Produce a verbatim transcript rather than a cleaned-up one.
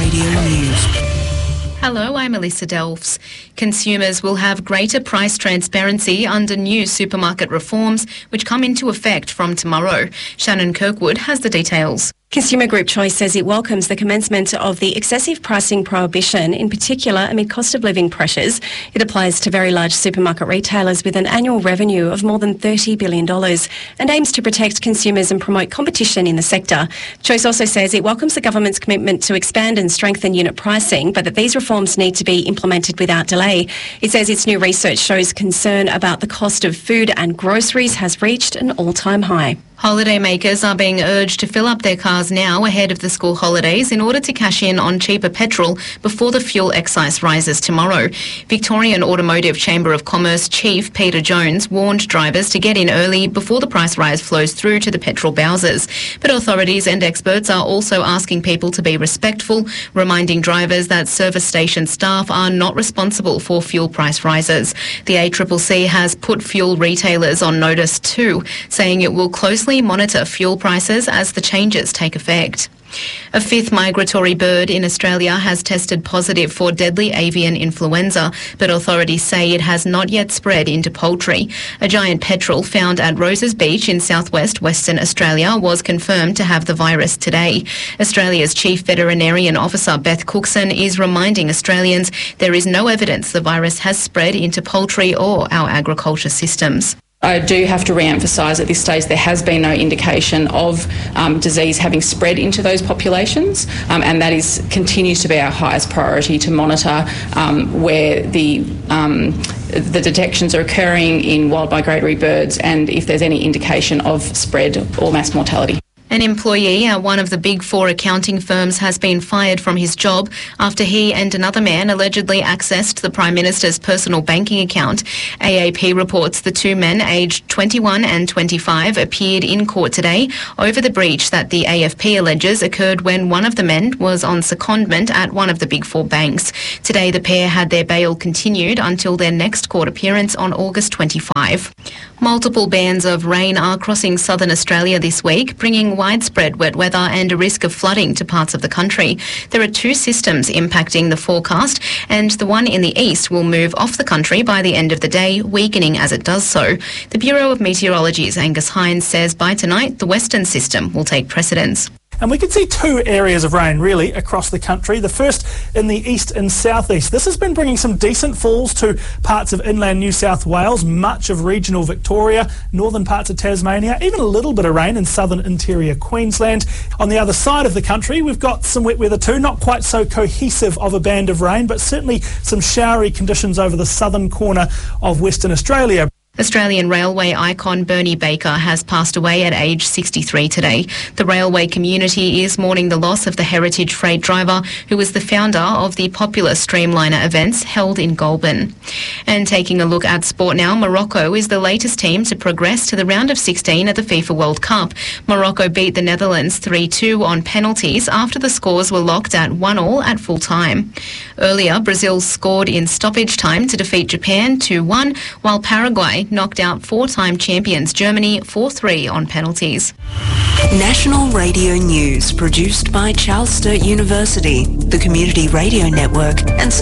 Radio News. Hello, I'm Alyssa Delphs. Consumers will have greater price transparency under new supermarket reforms, which come into effect from tomorrow. Shannon Kirkwood has the details. Consumer Group Choice says it welcomes the commencement of the excessive pricing prohibition, in particular amid cost of living pressures. It applies to very large supermarket retailers with an annual revenue of more than thirty billion dollars and aims to protect consumers and promote competition in the sector. Choice also says it welcomes the government's commitment to expand and strengthen unit pricing, but that these reforms need to be implemented without delay. It says its new research shows concern about the cost of food and groceries has reached an all-time high. Holidaymakers are being urged to fill up their cars now ahead of the school holidays in order to cash in on cheaper petrol before the fuel excise rises tomorrow. Victorian Automotive Chamber of Commerce Chief Peter Jones warned drivers to get in early before the price rise flows through to the petrol bowsers. But authorities and experts are also asking people to be respectful, reminding drivers that service station staff are not responsible for fuel price rises. The A C C C has put fuel retailers on notice too, saying it will closely monitor fuel prices as the changes take effect. A fifth migratory bird in Australia has tested positive for deadly avian influenza, but authorities say it has not yet spread into poultry. A giant petrel found at Roses Beach in southwest Western Australia was confirmed to have the virus today. Australia's Chief Veterinarian Officer Beth Cookson is reminding Australians there is no evidence the virus has spread into poultry or our agriculture systems. I do have to re-emphasise at this stage there has been no indication of um, disease having spread into those populations, um, and that is continues to be our highest priority to monitor um, where the um, the detections are occurring in wild migratory birds and if there's any indication of spread or mass mortality. An employee at one of the big four accounting firms has been fired from his job after he and another man allegedly accessed the Prime Minister's personal banking account. A A P reports the two men, aged twenty-one and twenty-five, appeared in court today over the breach that the A F P alleges occurred when one of the men was on secondment at one of the big four banks. Today, the pair had their bail continued until their next court appearance on August twenty-fifth. Multiple bands of rain are crossing southern Australia this week, bringing widespread wet weather and a risk of flooding to parts of the country. There are two systems impacting the forecast, and the one in the east will move off the country by the end of the day, weakening as it does so. The Bureau of Meteorology's Angus Hines says by tonight the western system will take precedence. And we can see two areas of rain, really, across the country. The first in the east and southeast. This has been bringing some decent falls to parts of inland New South Wales, much of regional Victoria, northern parts of Tasmania, even a little bit of rain in southern interior Queensland. On the other side of the country, we've got some wet weather too, not quite so cohesive of a band of rain, but certainly some showery conditions over the southern corner of Western Australia. Australian railway icon Bernie Baker has passed away at age sixty-three today. The railway community is mourning the loss of the heritage freight driver who was the founder of the popular Streamliner events held in Goulburn. And taking a look at sport now, Morocco is the latest team to progress to the round of sixteen at the FIFA World Cup. Morocco beat the Netherlands three two on penalties after the scores were locked at one all at full time. Earlier, Brazil scored in stoppage time to defeat Japan two one, while Paraguay knocked out four-time champions Germany four three on penalties. National Radio News, produced by Charles Sturt University, the Community Radio Network, and